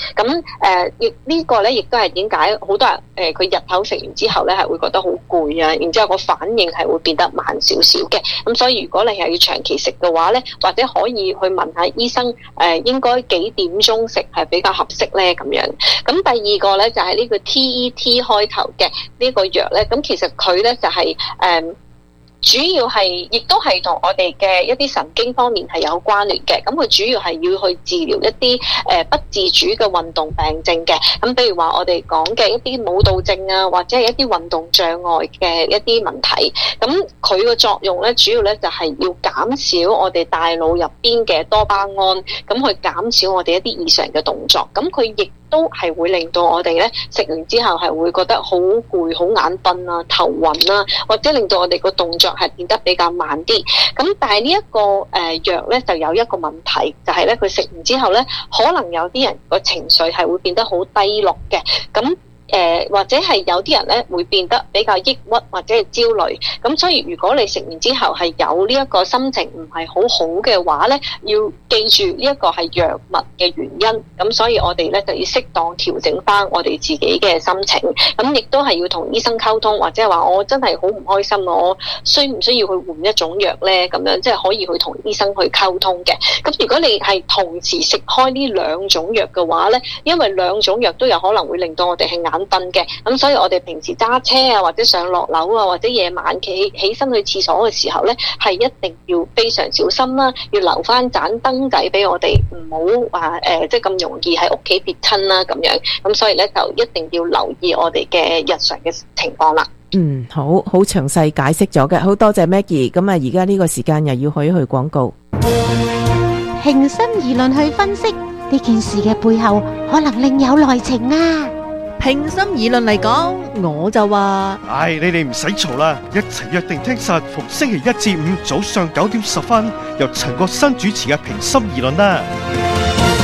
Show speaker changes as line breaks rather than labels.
咁呢個咧亦都係點解好多人佢日頭食完之後咧係會覺得好攰啊，然之後個反應係會變得慢少少嘅。咁所以如果你係要長期食嘅話咧，或者可以去問下醫生應該幾點鐘食係比較合適咧咁樣。咁第二個咧就係呢個 TET 開頭嘅呢個藥咧，咁其實佢咧就係主要係，亦都係同我哋嘅一啲神經方面係有關聯嘅。咁佢主要係要去治療一啲不自主嘅運動病症嘅。咁譬如話我哋講嘅一啲舞蹈症啊，或者係一啲運動障礙嘅一啲問題。咁佢個作用咧，主要咧就係要減少我哋大腦入邊嘅多巴胺，咁去減少我哋一啲異常嘅動作。咁佢亦都係會令到我哋咧食完之後係會覺得好攰、好眼瞓啊、頭暈啊，或者令到我哋個動作係變得比較慢啲。咁但係呢一個藥咧就有一個問題，就係咧佢食完之後咧，可能有啲人個情緒係會變得好低落嘅。咁或者係有啲人咧會變得比較抑鬱或者係焦慮，咁所以如果你食完之後係有呢一個心情唔係好好嘅話咧，要記住呢一個係藥物嘅原因，咁所以我哋咧就要適當調整翻我哋自己嘅心情，咁亦都係要同醫生溝通，或者係話我真係好唔開心，我需唔需要去換一種藥咧？咁樣即係可以去同醫生去溝通嘅。咁如果你係同時食開呢兩種藥嘅話咧，因為兩種藥都有可能會令到我哋係眼瞓嘅，咁所以我哋平時揸車啊，或者上落樓啊，或者夜晚起身去廁所嘅時候咧，係一定要非常小心啦，要留翻盞燈仔俾我哋，唔好話即係咁容易喺屋企跌親啦咁樣。咁所以咧就一定要留意我哋嘅日常嘅情況啦。
好詳細解釋咗嘅，好多謝 Maggie。咁啊，而家呢個時間又要去廣告。
平心而論去分析呢件事嘅背後，可能另有內情啊！
平心而論嚟講，我就話，
你哋唔使嘈啦，一齊約定聽實逢星期一至五早上9點10分，由陳國新主持嘅平心而論啦。